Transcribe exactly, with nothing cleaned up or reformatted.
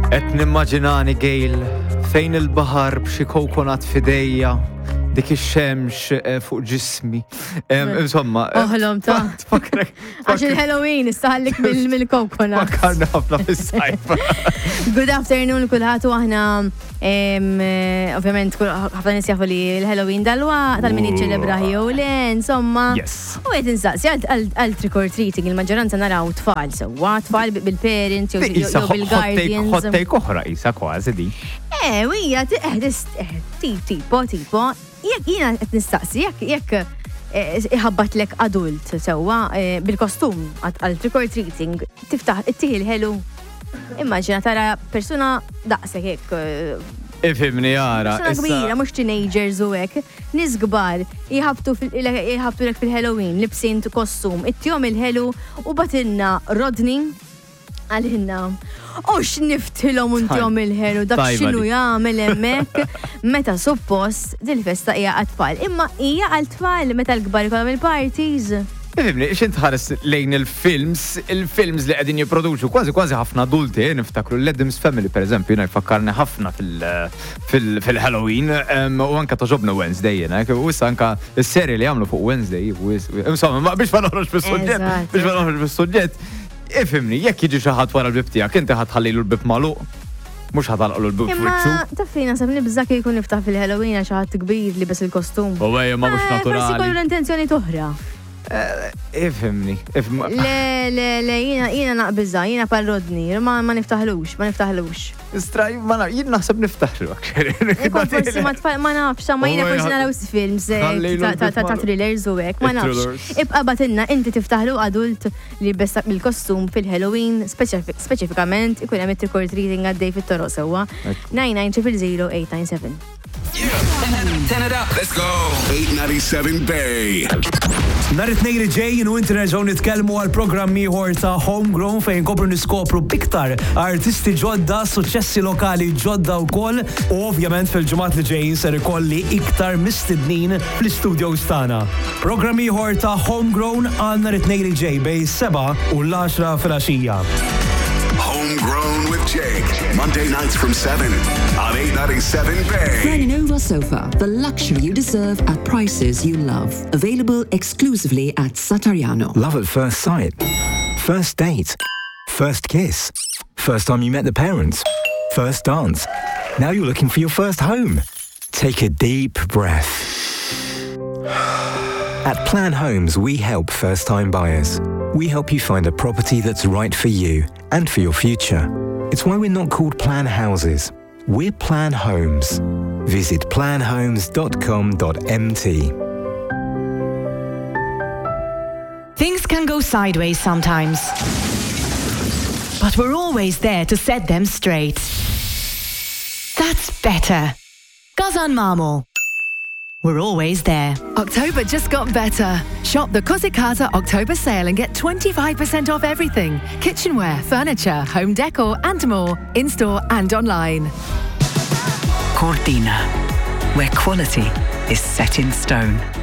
Et nimmaġinani gejl fejn il-bahar b'xi kokonat fidejja dik ix-xemx fuq ġismi. Insomma. Oħlom ta' għax il-Halloween istaħallik mill-kokonat. Fakkarna ħafna fis-sajf. Good afternoon kulħadd u aħna ovvjament ħafna nies jafu li l-Halloween dalwa tal-min jiċċelebra jew le, insomma. U qed insaqsi għal trick or treating il-maġġoranza naraw tfal sewwa, tfal bil-parents jew bil-guardians. Ħottejk oħra isa kważi di. Eh, u hija tipo tipo jekk jiena qed nistaqsi jekk jekk iħabbatlek adult sewwa bil-kostum għal trick or treating tiftaħ ittieħi l-ħelu. Immaġina tara persuna daqshekk hekk. Ifhimni jara. Persuna kbira mhux teenagers u hekk, nies kbar jħabtu jħabtulek fil-Halloween libsin kostum, ittihom il-ħelu u batilna rodni għalhinna. U x'niftilhom intihom il-ħelu dak x'inhu jagħmel hemmhekk meta suppost dil-festa hija għat-tfal. Imma hija għal-tfal meta l-kbar ikollhom il-parties. Fimni, x'int ħares lejn il-films, il-films li qegħdin jipproduċu kważi kważi ħafna adulti, niftakru l-Addams Family pereżempju, jiena jfakkarni ħafna fil-Halloween u anke toġobna Wednesday jiena, u issa anke s-serji li jagħmlu fuq Wednesday, insomma biex ma noħroġ bis-suġġett, biex ma noħroġ bis-suġġett. Ifhimni, jekk jiġi xi ħadd wara l-bib tiegħek, inti ħadħallilu l-bib magħluq. Mhux ħadalqlu l-bib f'wiċċu. Imma tafina sabni bżak jkun niftaħ fil-Halloween għax ħadd kbir li bes il-kostum. U għaj ma mhux naturali. Forsi kollu l-intenzjoni toħra. Ifhimni. Le, le, le, jiena naqbizza, jiena pal rodni, ma niftaħlux, ma niftaħlux. Istraj, ma naf, jien naħseb niftaħlu. Ikon forsi ma tfal, ma nafx, ma jiena forsi naraw films ta' thrillers u hekk, ma nafx. Ibqa' batilna inti tiftaħlu adult li bessaq bil-kostum fil-Halloween, speċifikament ikun hemm it-trick or treating għaddej fit-toroq sewwa. nine nine zero zero eight nine seven. Turn it up. Let's go. eight ninety-seven Bay. Nar it-tnejn li ġejjin u inti nerġgħu nitkellmu għal programm ieħor ta' Homegrown fejn kopru niskopru biktar artisti ġodda, suċċessi lokali ġodda wkoll u ovvjament fil-ġimgħat li ġejjin ser ikolli iktar mistednin fl-istudios tagħna. Programm ieħor ta' Homegrown għal nar it-tnejn li ġej bejn seba' u l-għaxra filgħaxija. Homegrown with Jake. Monday nights from seven on eight ninety-seven Bay. Frananova Sofa, the luxury you deserve at prices you love. Available exclusively at Satariano. Love at first sight. First date. First kiss. First time you met the parents. First dance. Now you're looking for your first home. Take a deep breath. At Plan Homes, we help first-time buyers. We help you find a property that's right for you and for your future. It's why we're not called Plan Houses. We're Plan Homes. Visit plan homes dot com dot m t. Things can go sideways sometimes, but we're always there to set them straight. That's better. Gazan Marmor. We're always there. October just got better. Shop the Cosy Casa October sale and get twenty-five percent off everything. Kitchenware, furniture, home decor and more. In-store and online. Cordina, where quality is set in stone.